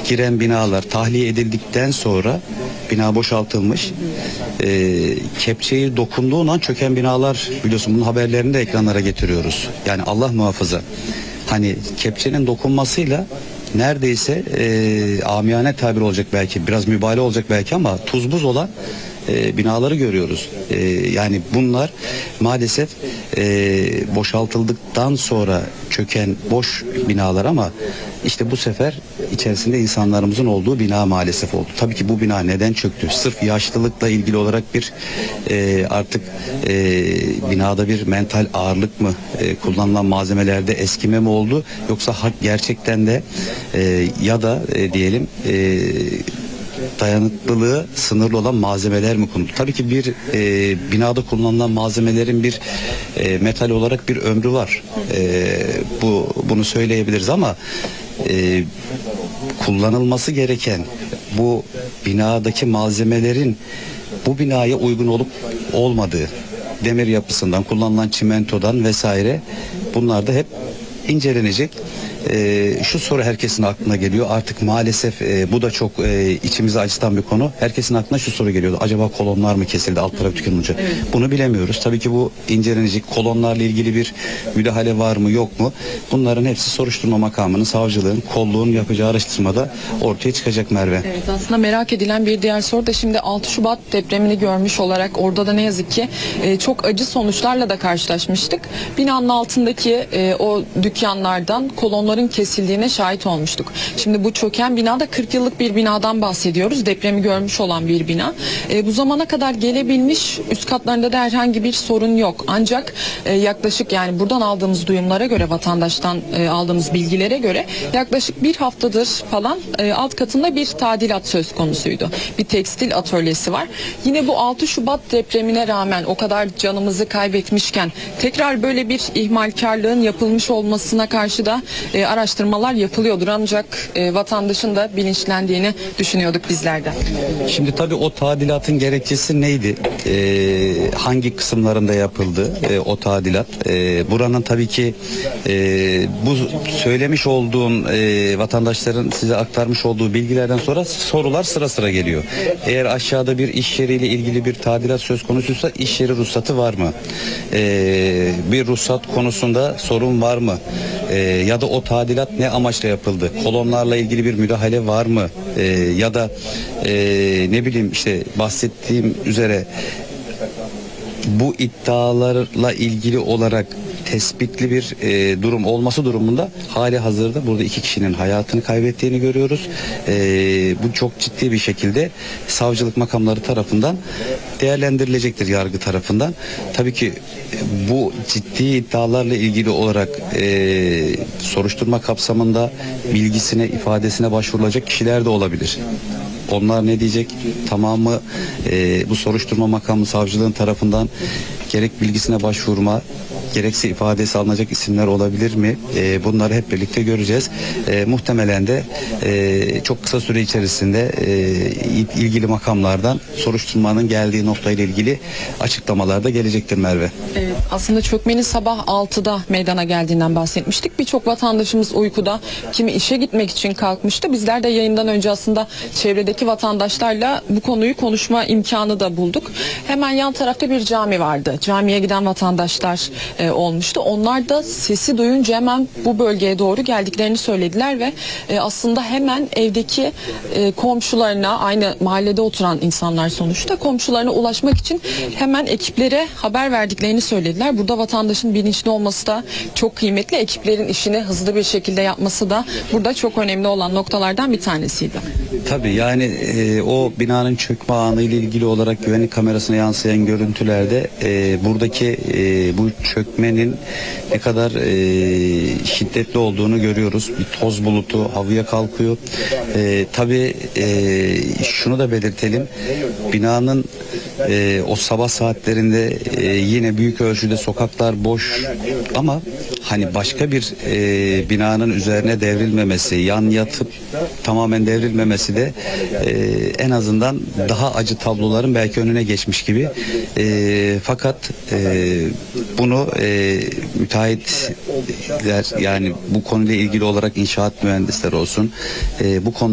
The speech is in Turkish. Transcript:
giren binalar tahliye edildikten sonra bina boşaltılmış. Kepçeyi dokunduğu an çöken binalar, biliyorsun bunun haberlerini de ekranlara getiriyoruz. Yani Allah muhafaza. Hani kepçenin dokunmasıyla neredeyse amiyane tabir olacak belki, biraz mübalağa olacak belki ama tuz buz olan binaları görüyoruz. Yani bunlar maalesef boşaltıldıktan sonra çöken boş binalar ama işte bu sefer içerisinde insanlarımızın olduğu bina maalesef oldu. Tabii ki bu bina neden çöktü? Sırf yaşlılıkla ilgili olarak bir artık binada bir mental ağırlık mı, kullanılan malzemelerde eskime mi oldu, yoksa gerçekten de ya da diyelim dayanıklılığı sınırlı olan malzemeler mi konuldu? Tabii ki bir binada kullanılan malzemelerin bir metal olarak bir ömrü var. Bunu söyleyebiliriz ama kullanılması gereken bu binadaki malzemelerin bu binaya uygun olup olmadığı, demir yapısından, kullanılan çimentodan vesaire, bunlar da hep incelenecek. Şu soru herkesin aklına geliyor. Artık maalesef bu da çok içimizi acıtan bir konu. Herkesin aklına şu soru geliyordu. Acaba kolonlar mı kesildi alt taraf tükenilince? Evet. Bunu bilemiyoruz. Tabii ki bu incelenecek. Kolonlarla ilgili bir müdahale var mı yok mu? Bunların hepsi soruşturma makamının, savcılığın, kolluğun yapacağı araştırmada ortaya çıkacak Merve. Evet, aslında merak edilen bir diğer soru da şimdi 6 Şubat depremini görmüş olarak orada da ne yazık ki çok acı sonuçlarla da karşılaşmıştık. Binanın altındaki o dükkanlardan kolonların kesildiğine şahit olmuştuk. Şimdi bu çöken binada 40 yıllık bir binadan bahsediyoruz. Depremi görmüş olan bir bina. Bu zamana kadar gelebilmiş, üst katlarında da herhangi bir sorun yok. Ancak yaklaşık, yani buradan aldığımız duyumlara göre, vatandaştan aldığımız bilgilere göre yaklaşık bir haftadır falan alt katında bir tadilat söz konusuydu. Bir tekstil atölyesi var. Yine bu 6 Şubat depremine rağmen o kadar canımızı kaybetmişken tekrar böyle bir ihmalkarlığın yapılmış olmasına karşı da araştırmalar yapılıyordur. Ancak vatandaşın da bilinçlendiğini düşünüyorduk bizler de. Şimdi tabii o tadilatın gerekçesi neydi? Hangi kısımlarında yapıldı o tadilat? Buranın tabii ki bu söylemiş olduğun vatandaşların size aktarmış olduğu bilgilerden sonra sorular sıra sıra geliyor. Eğer aşağıda bir iş yeriyle ilgili bir tadilat söz konusuysa iş yeri ruhsatı var mı? Bir ruhsat konusunda sorun var mı? Ya da o tadilat ne amaçla yapıldı? Kolonlarla ilgili bir müdahale var mı? Ya da ne bileyim, işte bahsettiğim üzere bu iddialarla ilgili olarak tespitli bir durum olması durumunda hali hazırda burada 2 kişinin hayatını kaybettiğini görüyoruz. Bu çok ciddi bir şekilde savcılık makamları tarafından değerlendirilecektir, yargı tarafından. Tabii ki bu ciddi iddialarla ilgili olarak soruşturma kapsamında bilgisine, ifadesine başvurulacak kişiler de olabilir. Onlar ne diyecek? Tamamı bu soruşturma makamı, savcılığın tarafından gerek bilgisine başvurma, gerekse ifadesi alınacak isimler olabilir mi? Bunları hep birlikte göreceğiz. Muhtemelen de çok kısa süre içerisinde ilgili makamlardan soruşturmanın geldiği noktayla ilgili açıklamalar da gelecektir Merve. Evet, aslında çökmenin sabah 6'da meydana geldiğinden bahsetmiştik. Birçok vatandaşımız uykuda, kimi işe gitmek için kalkmıştı. Bizler de yayından önce aslında çevredeki vatandaşlarla bu konuyu konuşma imkanı da bulduk. Hemen yan tarafta bir cami vardı. Camiye giden vatandaşlar olmuştu. Onlar da sesi duyunca hemen bu bölgeye doğru geldiklerini söylediler ve aslında hemen evdeki komşularına, aynı mahallede oturan insanlar sonuçta, komşularına ulaşmak için hemen ekiplere haber verdiklerini söylediler. Burada vatandaşın bilinçli olması da çok kıymetli. Ekiplerin işini hızlı bir şekilde yapması da burada çok önemli olan noktalardan bir tanesiydi. Tabii yani o binanın çökme anı ile ilgili olarak güvenlik kamerasına yansıyan görüntülerde buradaki bu çökmenin ne kadar şiddetli olduğunu görüyoruz. Bir toz bulutu havaya kalkıyor. Tabii şunu da belirtelim. Binanın o sabah saatlerinde yine büyük ölçüde sokaklar boş ama hani başka bir binanın üzerine devrilmemesi, yan yatıp tamamen devrilmemesi de en azından daha acı tabloların belki önüne geçmiş gibi. Fakat bunu müteahhitler, yani bu konuyla ilgili olarak inşaat mühendisleri olsun, bu konu